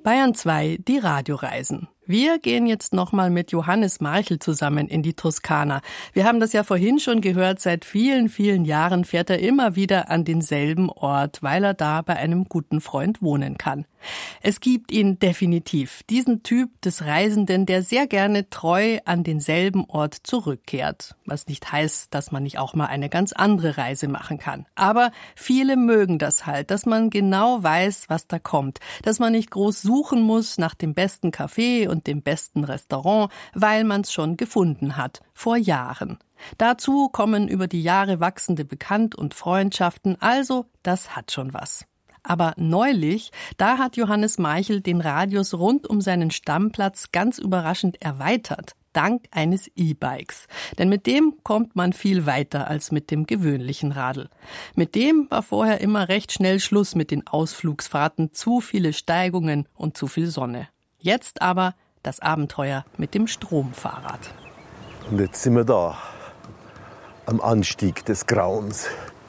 Bayern 2, die Radioreisen. Wir gehen jetzt nochmal mit Johannes Marchel zusammen in die Toskana. Wir haben das ja vorhin schon gehört, seit vielen, vielen Jahren fährt er immer wieder an denselben Ort, weil er da bei einem guten Freund wohnen kann. Es gibt ihn definitiv, diesen Typ des Reisenden, der sehr gerne treu an denselben Ort zurückkehrt. Was nicht heißt, dass man nicht auch mal eine ganz andere Reise machen kann. Aber viele mögen das halt, dass man genau weiß, was da kommt. Dass man nicht groß suchen muss nach dem besten Café und dem besten Restaurant, weil man es schon gefunden hat, vor Jahren. Dazu kommen über die Jahre wachsende Bekannt- und Freundschaften, also das hat schon was. Aber neulich, da hat Johannes Marchel den Radius rund um seinen Stammplatz ganz überraschend erweitert, dank eines E-Bikes. Denn mit dem kommt man viel weiter als mit dem gewöhnlichen Radl. Mit dem war vorher immer recht schnell Schluss mit den Ausflugsfahrten, zu viele Steigungen und zu viel Sonne. Jetzt aber das Abenteuer mit dem Stromfahrrad. Und jetzt sind wir da, am Anstieg des Grauens.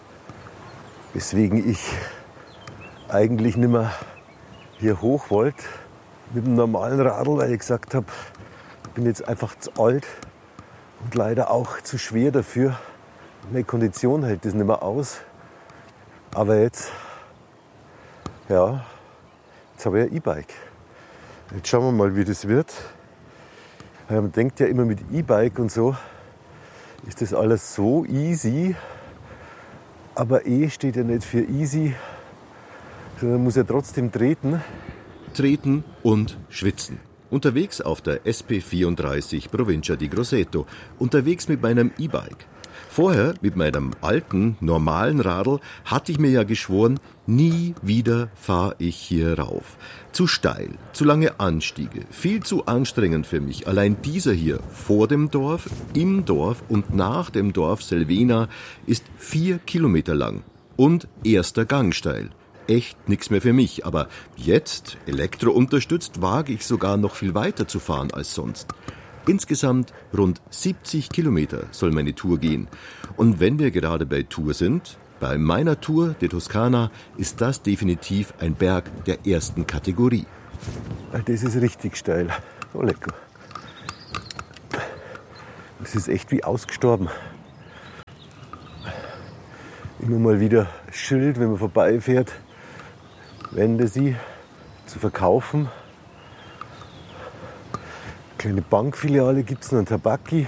Weswegen ich eigentlich nicht mehr hier hoch wollte mit dem normalen Radl, weil ich gesagt habe, ich bin jetzt einfach zu alt und leider auch zu schwer dafür. Meine Kondition hält das nicht mehr aus. Aber jetzt habe ich ein E-Bike. Jetzt schauen wir mal, wie das wird. Man denkt ja immer mit E-Bike und so, ist das alles so easy. Aber E steht ja nicht für easy, sondern muss ja trotzdem treten. Treten und schwitzen. Unterwegs auf der SP34 Provincia di Grosseto. Unterwegs mit meinem E-Bike. Vorher mit meinem alten, normalen Radl hatte ich mir ja geschworen, nie wieder fahre ich hier rauf. Zu steil, zu lange Anstiege, viel zu anstrengend für mich. Allein dieser hier vor dem Dorf, im Dorf und nach dem Dorf Selvena ist 4 Kilometer lang und erster Gang steil. Echt nichts mehr für mich, aber jetzt, elektrounterstützt, wage ich sogar noch viel weiter zu fahren als sonst. Insgesamt rund 70 Kilometer soll meine Tour gehen. Und wenn wir gerade bei Tour sind, bei meiner Tour de Toskana, ist das definitiv ein Berg der ersten Kategorie. Das ist richtig steil. Oh, lecker. Das ist echt wie ausgestorben. Immer mal wieder Schild, wenn man vorbeifährt, wende sie zu verkaufen. Kleine Bankfiliale gibt es noch, ein Tabaki,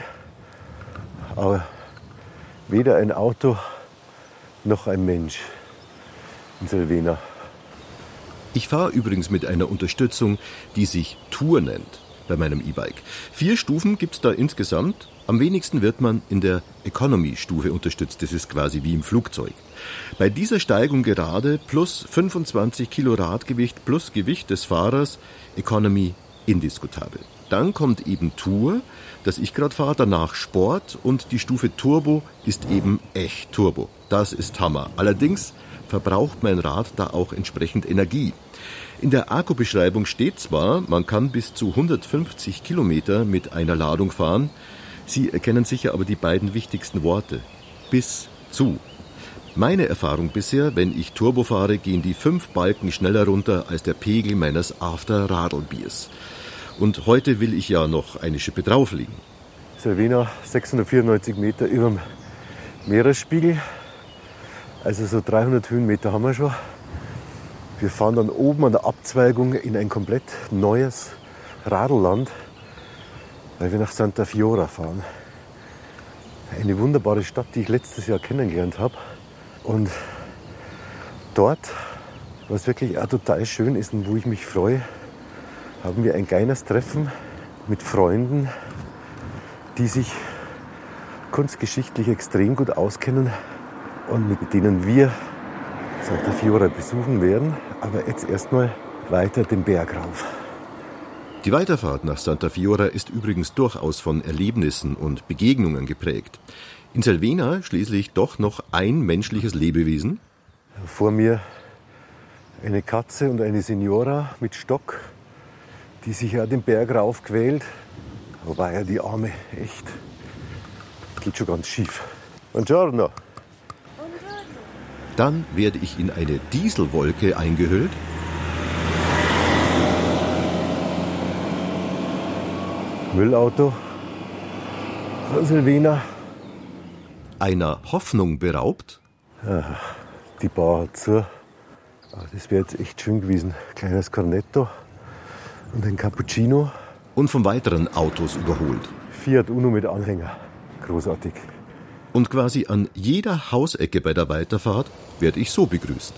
aber weder ein Auto noch ein Mensch in Selvena. Ich fahre übrigens mit einer Unterstützung, die sich Tour nennt, bei meinem E-Bike. 4 Stufen gibt es da insgesamt. Am wenigsten wird man in der Economy-Stufe unterstützt. Das ist quasi wie im Flugzeug. Bei dieser Steigung gerade plus 25 Kilo Radgewicht plus Gewicht des Fahrers, Economy indiskutabel. Dann kommt eben Tour, das ich gerade fahre, danach Sport und die Stufe Turbo ist eben echt Turbo. Das ist Hammer. Allerdings verbraucht mein Rad da auch entsprechend Energie. In der Akkubeschreibung steht zwar, man kann bis zu 150 Kilometer mit einer Ladung fahren. Sie erkennen sicher aber die beiden wichtigsten Worte. Bis zu. Meine Erfahrung bisher, wenn ich Turbo fahre, gehen die 5 Balken schneller runter als der Pegel meines After-Radl-Biers. Und heute will ich ja noch eine Schippe drauflegen. Selvena, 694 Meter über dem Meeresspiegel. Also so 300 Höhenmeter haben wir schon. Wir fahren dann oben an der Abzweigung in ein komplett neues Radlland, weil wir nach Santa Fiora fahren. Eine wunderbare Stadt, die ich letztes Jahr kennengelernt habe. Und dort, was wirklich auch total schön ist und wo ich mich freue, haben wir ein geiles Treffen mit Freunden, die sich kunstgeschichtlich extrem gut auskennen und mit denen wir Santa Fiora besuchen werden. Aber jetzt erstmal weiter den Berg rauf. Die Weiterfahrt nach Santa Fiora ist übrigens durchaus von Erlebnissen und Begegnungen geprägt. In Selvena schließlich doch noch ein menschliches Lebewesen. Vor mir eine Katze und eine Signora mit Stock, die sich ja den Berg raufquält. Wobei ja die Arme echt, geht schon ganz schief. Buongiorno. Dann werde ich in eine Dieselwolke eingehüllt. Müllauto von Silvina. Einer Hoffnung beraubt? Ja, die Bar hat zu. Das wäre jetzt echt schön gewesen. Kleines Cornetto und ein Cappuccino. Und von weiteren Autos überholt. Fiat Uno mit Anhänger. Großartig. Und quasi an jeder Hausecke bei der Weiterfahrt werde ich so begrüßt.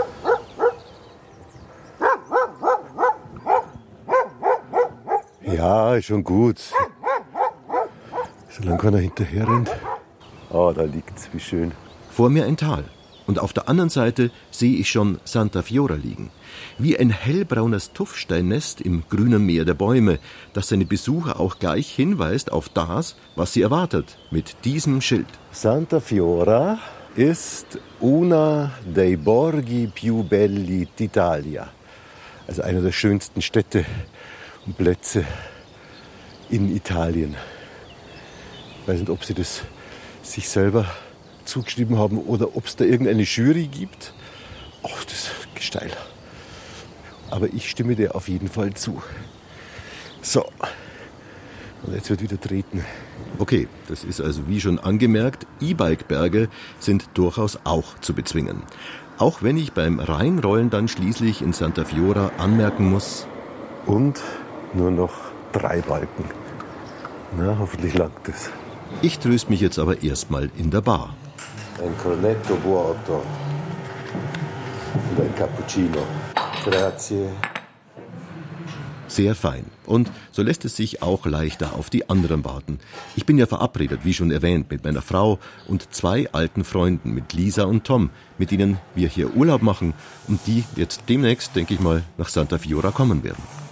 Ja, ist schon gut. Solange keiner hinterher rennt. Ah, da liegt's, wie schön. Vor mir ein Tal. Und auf der anderen Seite sehe ich schon Santa Fiora liegen. Wie ein hellbraunes Tuffsteinnest im grünen Meer der Bäume, das seine Besucher auch gleich hinweist auf das, was sie erwartet, mit diesem Schild. Santa Fiora ist una dei borghi più belli d'Italia. Also einer der schönsten Städte und Plätze in Italien. Ich weiß nicht, ob sie das sich selber zugeschrieben haben oder ob es da irgendeine Jury gibt. Ach, das ist Gesteil. Aber ich stimme dir auf jeden Fall zu. So, und jetzt wird wieder treten. Okay, das ist also wie schon angemerkt, E-Bike-Berge sind durchaus auch zu bezwingen. Auch wenn ich beim Reinrollen dann schließlich in Santa Fiora anmerken muss. Und nur noch 3 Balken. Na, hoffentlich langt es. Ich tröst mich jetzt aber erstmal in der Bar. Ein Cornetto vuoto und ein Cappuccino. Grazie. Sehr fein. Und so lässt es sich auch leichter auf die anderen warten. Ich bin ja verabredet, wie schon erwähnt, mit meiner Frau und 2 alten Freunden, mit Lisa und Tom, mit denen wir hier Urlaub machen und die jetzt demnächst, denke ich mal, nach Santa Fiora kommen werden.